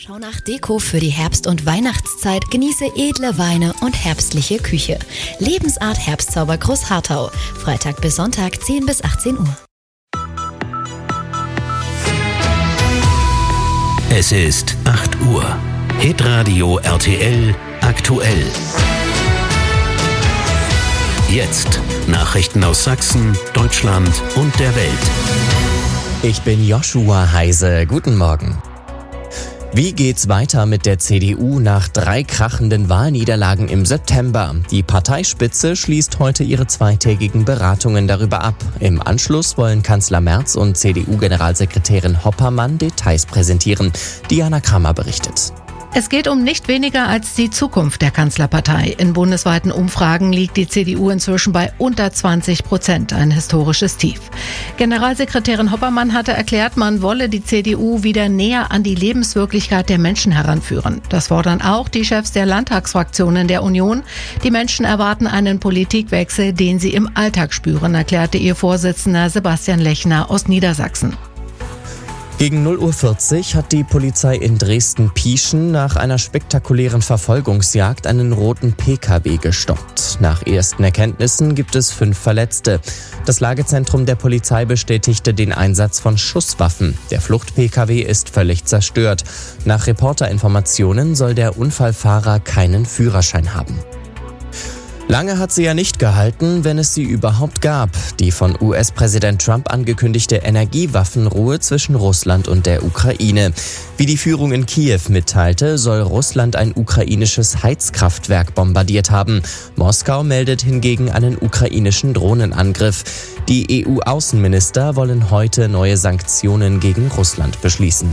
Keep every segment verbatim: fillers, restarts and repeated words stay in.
Schau nach Deko für die Herbst- und Weihnachtszeit, genieße edle Weine und herbstliche Küche. Lebensart Herbstzauber Großharthau. Freitag bis Sonntag zehn bis achtzehn Uhr. Es ist acht Uhr. Hitradio R T L aktuell. Jetzt Nachrichten aus Sachsen, Deutschland und der Welt. Ich bin Joshua Heise. Guten Morgen. Wie geht's weiter mit der C D U nach drei krachenden Wahlniederlagen im September? Die Parteispitze schließt heute ihre zweitägigen Beratungen darüber ab. Im Anschluss wollen Kanzler Merz und C D U-Generalsekretärin Hoppermann Details präsentieren. Diana Kramer berichtet. Es geht um nicht weniger als die Zukunft der Kanzlerpartei. In bundesweiten Umfragen liegt die C D U inzwischen bei unter zwanzig Prozent, ein historisches Tief. Generalsekretärin Hoppermann hatte erklärt, man wolle die C D U wieder näher an die Lebenswirklichkeit der Menschen heranführen. Das fordern auch die Chefs der Landtagsfraktionen der Union. Die Menschen erwarten einen Politikwechsel, den sie im Alltag spüren, erklärte ihr Vorsitzender Sebastian Lechner aus Niedersachsen. Gegen null Uhr vierzig hat die Polizei in Dresden-Pieschen nach einer spektakulären Verfolgungsjagd einen roten P K W gestoppt. Nach ersten Erkenntnissen gibt es fünf Verletzte. Das Lagezentrum der Polizei bestätigte den Einsatz von Schusswaffen. Der Flucht-P K W ist völlig zerstört. Nach Reporterinformationen soll der Unfallfahrer keinen Führerschein haben. Lange hat sie ja nicht gehalten, wenn es sie überhaupt gab. Die von U S-Präsident Trump angekündigte Energiewaffenruhe zwischen Russland und der Ukraine. Wie die Führung in Kiew mitteilte, soll Russland ein ukrainisches Heizkraftwerk bombardiert haben. Moskau meldet hingegen einen ukrainischen Drohnenangriff. Die E U-Außenminister wollen heute neue Sanktionen gegen Russland beschließen.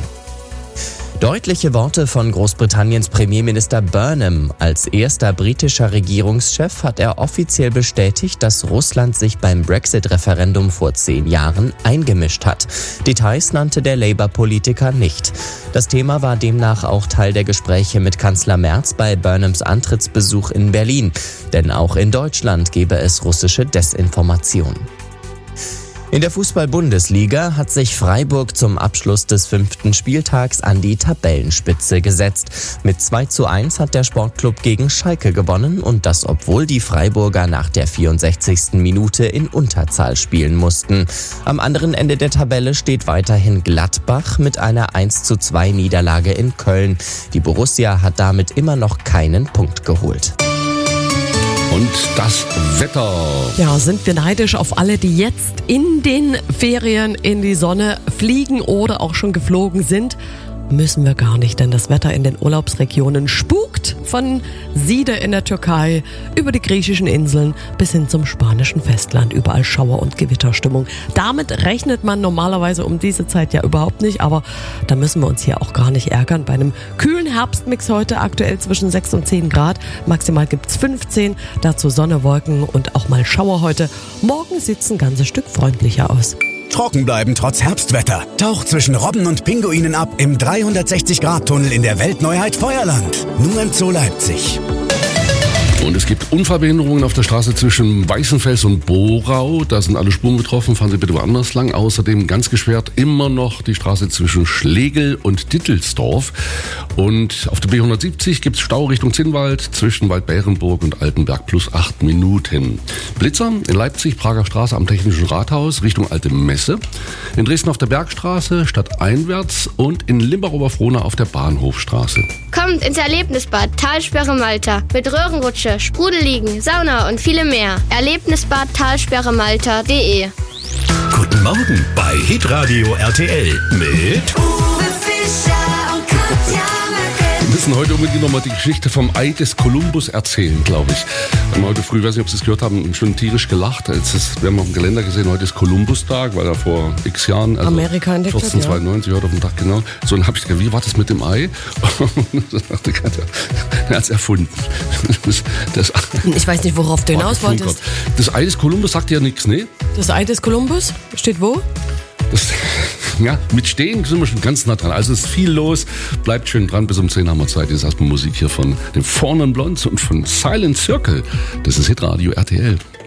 Deutliche Worte von Großbritanniens Premierminister Burnham. Als erster britischer Regierungschef hat er offiziell bestätigt, dass Russland sich beim Brexit-Referendum vor zehn Jahren eingemischt hat. Details nannte der Labour-Politiker nicht. Das Thema war demnach auch Teil der Gespräche mit Kanzler Merz bei Burnhams Antrittsbesuch in Berlin. Denn auch in Deutschland gebe es russische Desinformation. In der Fußball-Bundesliga hat sich Freiburg zum Abschluss des fünften Spieltags an die Tabellenspitze gesetzt. Mit zwei zu eins hat der Sportclub gegen Schalke gewonnen und das, obwohl die Freiburger nach der vierundsechzigsten Minute in Unterzahl spielen mussten. Am anderen Ende der Tabelle steht weiterhin Gladbach mit einer eins zu zwei Niederlage in Köln. Die Borussia hat damit immer noch keinen Punkt geholt. Und das Wetter. Ja, sind wir neidisch auf alle, die jetzt in den Ferien in die Sonne fliegen oder auch schon geflogen sind? Müssen wir gar nicht, denn das Wetter in den Urlaubsregionen spukt. Von Side in der Türkei über die griechischen Inseln bis hin zum spanischen Festland. Überall Schauer- und Gewitterstimmung. Damit rechnet man normalerweise um diese Zeit ja überhaupt nicht, aber da müssen wir uns hier auch gar nicht ärgern. Bei einem kühlen Herbstmix heute aktuell zwischen sechs und zehn Grad. Maximal gibt's fünfzehn, dazu Sonne, Wolken und auch mal Schauer heute. Morgen sieht's ein ganzes Stück freundlicher aus. Trocken bleiben trotz Herbstwetter. Taucht zwischen Robben und Pinguinen ab im dreihundertsechzig Grad Tunnel in der Weltneuheit Feuerland. Nur im Zoo Leipzig. Und es gibt Unfallbehinderungen auf der Straße zwischen Weißenfels und Borau. Da sind alle Spuren betroffen. Fahren Sie bitte woanders lang. Außerdem ganz gesperrt immer noch die Straße zwischen Schlegel und Dittelsdorf. Und auf der B hundertsiebzig gibt es Stau Richtung Zinnwald zwischen Waldbärenburg und Altenberg plus acht Minuten. Blitzer in Leipzig, Prager Straße am Technischen Rathaus Richtung Alte Messe. In Dresden auf der Bergstraße stadteinwärts und in Limburg-Oberfrohna auf der Bahnhofstraße. Kommt ins Erlebnisbad Talsperre Malta mit Röhrenrutsche, Sprudelliegen, Sauna und viele mehr. Erlebnisbad Talsperre Malta punkt de. Guten Morgen bei Hitradio R T L mit Uwe Fischer und Katja Merkel. Wir müssen heute unbedingt nochmal die Geschichte vom Ei des Kolumbus erzählen, glaube ich. Wir haben heute früh, weiß nicht, ob Sie es gehört haben, schon tierisch gelacht. Jetzt ist, wir haben auf dem Kalender gesehen, heute ist Kolumbustag, weil er vor x Jahren, also Amerika entdeckt hat, vierzehnhundertzweiundneunzig, heute auf dem Tag genau. So, dann habe ich gedacht, wie war das mit dem Ei? Und dann dachte ich, er hat es erfunden. Das, das, ich weiß nicht, worauf du hinaus wolltest. Das Ei des Kolumbus sagt ja nichts, ne? Das Ei des Kolumbus steht wo? Das, ja, mit Stehen sind wir schon ganz nah dran. Also es ist viel los. Bleibt schön dran. Bis um zehn haben wir Zeit. Jetzt erstmal Musik hier von den Four Non Blondes und von Silent Circle. Das ist Hitradio R T L.